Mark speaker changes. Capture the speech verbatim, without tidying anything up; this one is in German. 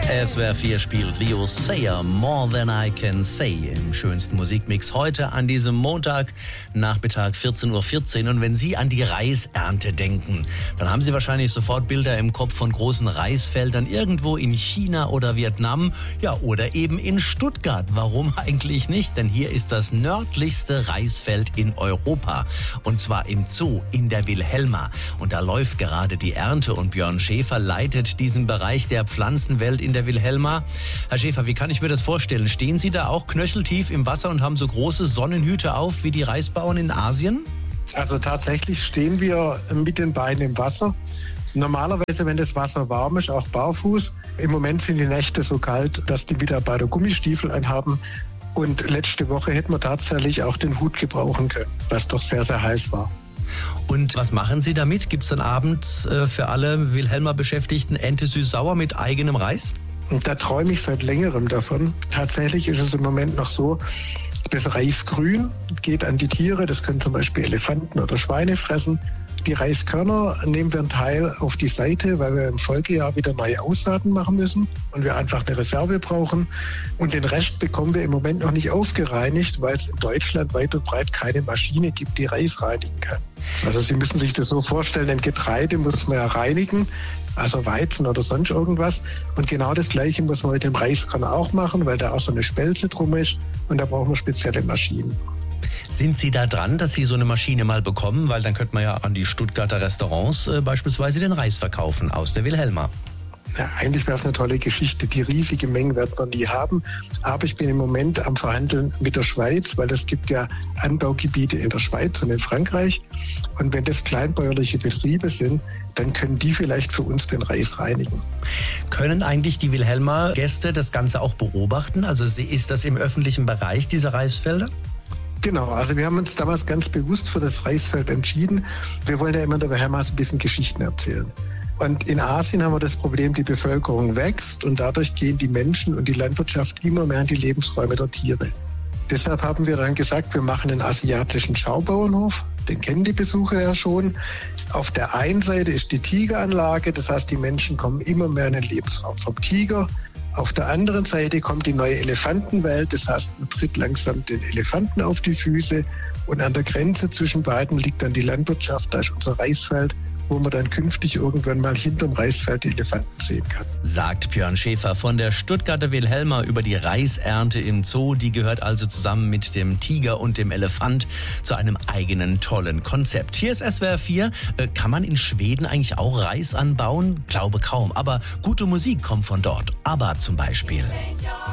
Speaker 1: S W R vier spielt Leo Sayer, More Than I Can Say, im schönsten Musikmix heute an diesem Montag, Nachmittag vierzehn Uhr vierzehn. Und wenn Sie an die Reisernte denken, dann haben Sie wahrscheinlich sofort Bilder im Kopf von großen Reisfeldern irgendwo in China oder Vietnam, ja, oder eben in Stuttgart. Warum eigentlich nicht? Denn hier ist das nördlichste Reisfeld in Europa. Und zwar im Zoo in der Wilhelma. Und da läuft gerade die Ernte und Björn Schäfer leitet diesen Bereich der Pflanzenwelt in der Wilhelma. Herr Schäfer, wie kann ich mir das vorstellen? Stehen Sie da auch knöcheltief im Wasser und haben so große Sonnenhüte auf wie die Reisbauern in Asien?
Speaker 2: Also tatsächlich stehen wir mit den Beinen im Wasser. Normalerweise, wenn das Wasser warm ist, auch barfuß. Im Moment sind die Nächte so kalt, dass die Mitarbeiter Gummistiefel anhaben. Und letzte Woche hätten wir tatsächlich auch den Hut gebrauchen können, was doch sehr, sehr heiß war.
Speaker 1: Und was machen Sie damit? Gibt es dann abends äh, für alle Wilhelma Beschäftigten Ente süß-sauer mit eigenem Reis?
Speaker 2: Und da träume ich seit längerem davon. Tatsächlich ist es im Moment noch so, das Reisgrün geht an die Tiere. Das können zum Beispiel Elefanten oder Schweine fressen. Die Reiskörner nehmen wir einen Teil auf die Seite, weil wir im Folgejahr wieder neue Aussaaten machen müssen und wir einfach eine Reserve brauchen. Und den Rest bekommen wir im Moment noch nicht aufgereinigt, weil es in Deutschland weit und breit keine Maschine gibt, die Reis reinigen kann. Also Sie müssen sich das so vorstellen, ein Getreide muss man ja reinigen, also Weizen oder sonst irgendwas. Und genau das Gleiche muss man mit dem Reiskörner auch machen, weil da auch so eine Spelze drum ist und da brauchen wir spezielle Maschinen.
Speaker 1: Sind Sie da dran, dass Sie so eine Maschine mal bekommen? Weil dann könnte man ja an die Stuttgarter Restaurants äh, beispielsweise den Reis verkaufen aus der Wilhelma.
Speaker 2: Ja, eigentlich wäre es eine tolle Geschichte. Die riesige Mengen wird man nie haben. Aber ich bin im Moment am Verhandeln mit der Schweiz, weil es gibt ja Anbaugebiete in der Schweiz und in Frankreich. Und wenn das kleinbäuerliche Betriebe sind, dann können die vielleicht für uns den Reis reinigen.
Speaker 1: Können eigentlich die Wilhelma-Gäste das Ganze auch beobachten? Also ist das im öffentlichen Bereich, diese Reisfelder?
Speaker 2: Genau, also wir haben uns damals ganz bewusst für das Reisfeld entschieden. Wir wollen ja immer in der Wilhelma ein bisschen Geschichten erzählen. Und in Asien haben wir das Problem, die Bevölkerung wächst und dadurch gehen die Menschen und die Landwirtschaft immer mehr in die Lebensräume der Tiere. Deshalb haben wir dann gesagt, wir machen einen asiatischen Schaubauernhof. Den kennen die Besucher ja schon. Auf der einen Seite ist die Tigeranlage, das heißt, die Menschen kommen immer mehr in den Lebensraum vom Tiger. Auf der anderen Seite kommt die neue Elefantenwelt, das heißt, man tritt langsam den Elefanten auf die Füße und an der Grenze zwischen beiden liegt dann die Landwirtschaft, da ist unser Reisfeld, wo man dann künftig irgendwann mal hinterm Reisfeld die Elefanten sehen kann.
Speaker 1: Sagt Björn Schäfer von der Stuttgarter Wilhelma über die Reisernte im Zoo. Die gehört also zusammen mit dem Tiger und dem Elefant zu einem eigenen tollen Konzept. Hier ist S W R vier. Kann man in Schweden eigentlich auch Reis anbauen? Glaube kaum. Aber gute Musik kommt von dort. ABBA zum Beispiel.